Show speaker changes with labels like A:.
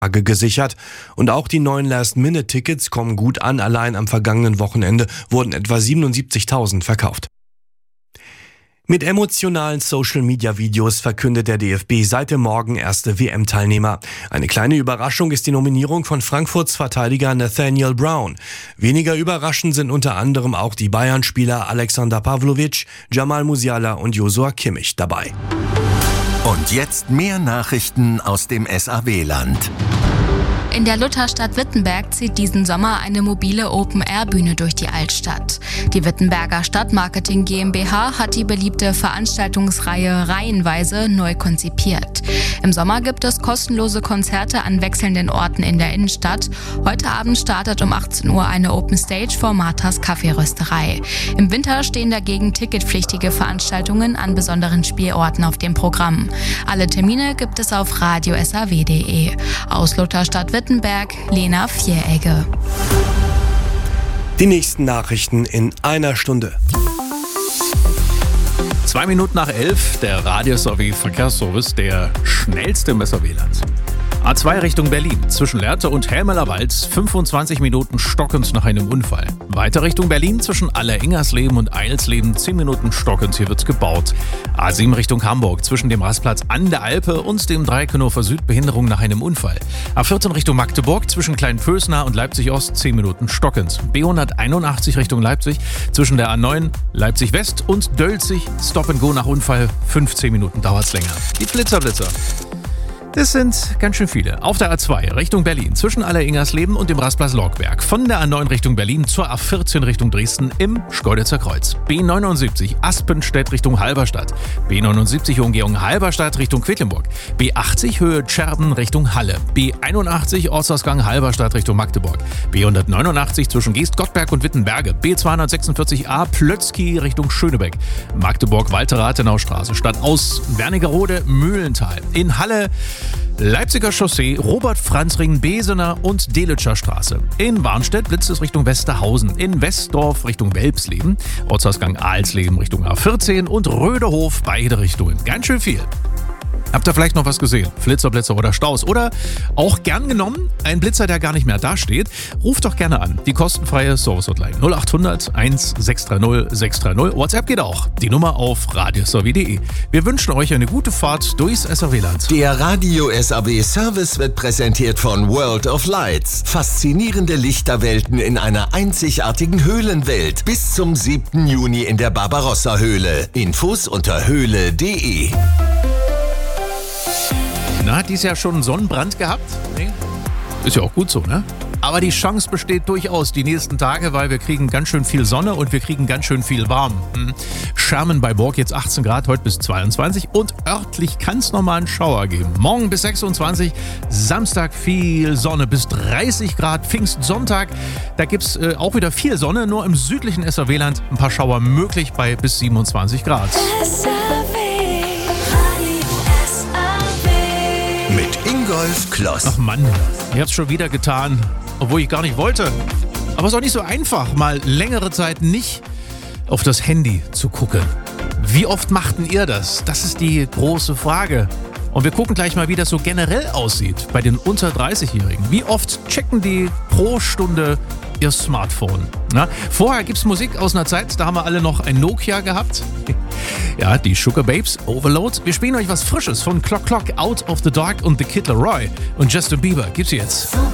A: gesichert. Und auch die neuen Last-Minute-Tickets kommen gut an. Allein am vergangenen Wochenende wurden etwa 77.000 verkauft. Mit emotionalen Social-Media-Videos verkündet der DFB seit dem Morgen erste WM-Teilnehmer. Eine kleine Überraschung ist die Nominierung von Frankfurts Verteidiger Nathaniel Brown. Weniger überraschend sind unter anderem auch die Bayern-Spieler Alexander Pavlovic, Jamal Musiala und Joshua Kimmich dabei.
B: Und jetzt mehr Nachrichten aus dem SAW-Land.
C: In der Lutherstadt Wittenberg zieht diesen Sommer eine mobile Open-Air-Bühne durch die Altstadt. Die Wittenberger Stadtmarketing GmbH hat die beliebte Veranstaltungsreihe reihenweise neu konzipiert. Im Sommer gibt es kostenlose Konzerte an wechselnden Orten in der Innenstadt. Heute Abend startet um 18 Uhr eine Open Stage vor Marthas Kaffeerösterei. Im Winter stehen dagegen ticketpflichtige Veranstaltungen an besonderen Spielorten auf dem Programm. Alle Termine gibt es auf radiosaw.de. Aus Lutherstadt Wittenberg, Lena Vieregge.
A: Die nächsten Nachrichten in einer Stunde.
D: 2 Minuten nach 11, der Radio-SAW-Verkehrsservice, der schnellste im SAW-Land. A2 Richtung Berlin, zwischen Lehrte und Helmelerwald, 25 Minuten stockend nach einem Unfall. Weiter Richtung Berlin, zwischen Aller-Ingersleben und Eilsleben, 10 Minuten stockend, hier wird's gebaut. A7 Richtung Hamburg, zwischen dem Rastplatz an der Alpe und dem Dreieck Hannover Süd, Behinderung nach einem Unfall. A14 Richtung Magdeburg, zwischen Kleinpösna und Leipzig Ost, 10 Minuten stockend. B181 Richtung Leipzig, zwischen der A9 Leipzig West und Dölzig, Stop and Go nach Unfall, 15 Minuten dauert's länger. Die Blitzer. Das sind ganz schön viele. Auf der A2 Richtung Berlin, zwischen Aller-Ingersleben und dem Rastplatz Lorgberg. Von der A9 Richtung Berlin zur A14 Richtung Dresden im Schkeuditzer Kreuz. B79 Aspenstedt Richtung Halberstadt. B79 Umgehung Halberstadt Richtung Quedlinburg. B80 Höhe Tscherben Richtung Halle. B81 Ortsausgang Halberstadt Richtung Magdeburg. B189 zwischen Geest-Gottberg und Wittenberge. B246a Plötzky Richtung Schönebeck. Magdeburg-Walter-Rathenau-Straße. Stadtaus Wernigerode Mühlental. In Halle Leipziger Chaussee, Robert-Franz-Ring, Besener und Delitscher Straße. In Warnstedt blitzt es Richtung Westerhausen. In Westdorf Richtung Welpsleben. Ortsausgang Alsleben Richtung A14 und Röderhof beide Richtungen. Ganz schön viel. Habt ihr vielleicht noch was gesehen? Flitzer, Blitzer oder Staus? Oder auch gern genommen, ein Blitzer, der gar nicht mehr dasteht? Ruft doch gerne an. Die kostenfreie Service-Hotline 0800 1630 630. WhatsApp geht auch. Die Nummer auf radiosaw.de. Wir wünschen euch eine gute Fahrt durchs SAW-Land.
B: Der Radio SAW Service wird präsentiert von World of Lights. Faszinierende Lichterwelten in einer einzigartigen Höhlenwelt. Bis zum 7. Juni in der Barbarossa-Höhle. Infos unter höhle.de.
D: Na, hat dies Jahr schon einen Sonnenbrand gehabt? Nee. Ist ja auch gut so, ne? Aber die Chance besteht durchaus die nächsten Tage, weil wir kriegen ganz schön viel Sonne und wir kriegen ganz schön viel warm. Schermen bei Borg jetzt 18 Grad, heute bis 22 und örtlich kann es nochmal einen Schauer geben. Morgen bis 26, Samstag viel Sonne bis 30 Grad, Pfingstsonntag, da gibt es auch wieder viel Sonne, nur im südlichen SAW-Land ein paar Schauer möglich bei bis 27 Grad.
B: Mit Ingolf Kloss.
D: Ach Mann, ich hab's schon wieder getan, obwohl ich gar nicht wollte. Aber es ist auch nicht so einfach, mal längere Zeit nicht auf das Handy zu gucken. Wie oft machten ihr das? Das ist die große Frage. Und wir gucken gleich mal, wie das so generell aussieht bei den unter 30-Jährigen. Wie oft checken die pro Stunde ihr Smartphone? Na, vorher gibt's Musik aus einer Zeit, da haben wir alle noch ein Nokia gehabt. Ja, die Sugar Babes, Overload. Wir spielen euch was Frisches von Clock Clock, Out of the Dark und The Kid Laroi. Und Justin Bieber gibt's jetzt.